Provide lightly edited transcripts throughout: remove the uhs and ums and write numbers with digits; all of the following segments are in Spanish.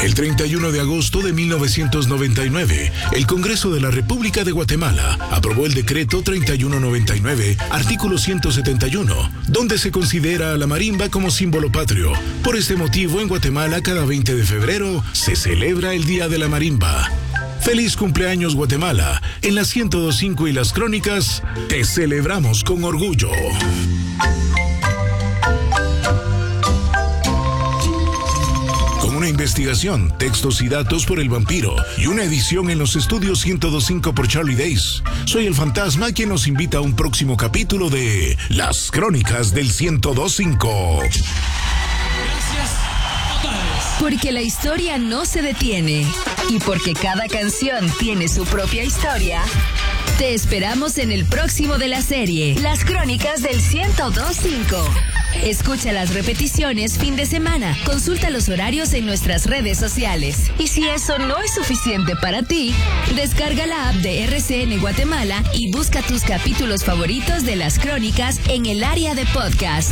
El 31 de agosto de 1999, el Congreso de la República de Guatemala aprobó el decreto 3199, artículo 171, donde se considera a la marimba como símbolo patrio. Por este motivo, en Guatemala, cada 20 de febrero, se celebra el Día de la Marimba. ¡Feliz cumpleaños, Guatemala! En las 102.5 y las crónicas, te celebramos con orgullo. Con una investigación, textos y datos por El Vampiro y una edición en los estudios 102.5 por Charlie Days. Soy el Fantasma, quien nos invita a un próximo capítulo de Las Crónicas del 102.5. Porque la historia no se detiene y porque cada canción tiene su propia historia, te esperamos en el próximo de la serie, Las Crónicas del 102.5. Escucha las repeticiones fin de semana, consulta los horarios en nuestras redes sociales. Y si eso no es suficiente para ti, descarga la app de RCN Guatemala y busca tus capítulos favoritos de Las Crónicas en el área de podcast.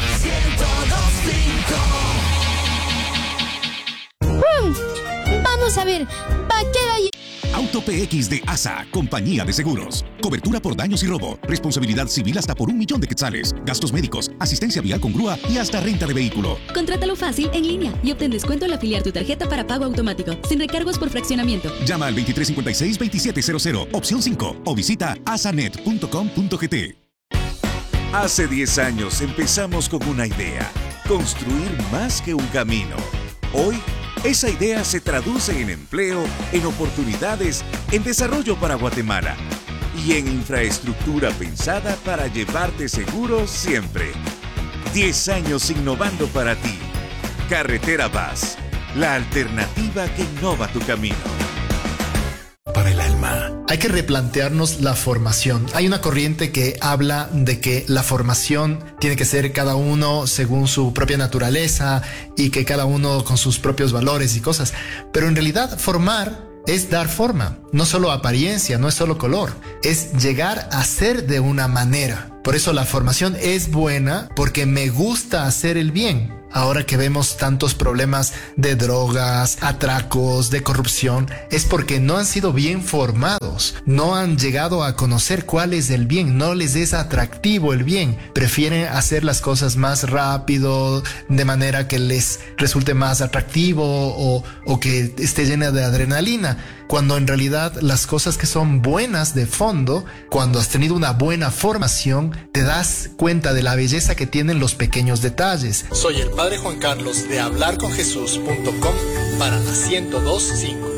102.5. Vamos a ver, vaquera y... Auto PX de ASA, compañía de seguros. Cobertura por daños y robo. Responsabilidad civil hasta por 1.000.000 de quetzales. Gastos médicos, asistencia vial con grúa y hasta renta de vehículo. Contrátalo fácil en línea y obtén descuento al afiliar tu tarjeta para pago automático, sin recargos por fraccionamiento. Llama al 2356-2700, opción 5, o visita asanet.com.gt. Hace 10 años empezamos con una idea: construir más que un camino. Hoy, esa idea se traduce en empleo, en oportunidades, en desarrollo para Guatemala y en infraestructura pensada para llevarte seguro siempre. 10 años innovando para ti. Carretera Vaz, la alternativa que innova tu camino. Para el alma. Hay que replantearnos la formación. Hay una corriente que habla de que la formación tiene que ser cada uno según su propia naturaleza y que cada uno con sus propios valores y cosas. Pero en realidad formar es dar forma, no solo apariencia, no es solo color, es llegar a ser de una manera. Por eso la formación es buena, porque me gusta hacer el bien. Ahora que vemos tantos problemas de drogas, atracos, de corrupción, es porque no han sido bien formados, no han llegado a conocer cuál es el bien, no les es atractivo el bien, prefieren hacer las cosas más rápido, de manera que les resulte más atractivo o que esté llena de adrenalina, cuando en realidad las cosas que son buenas de fondo, cuando has tenido una buena formación, te das cuenta de la belleza que tienen los pequeños detalles. Soy el Padre Juan Carlos de hablarconjesús.com para la 102.5.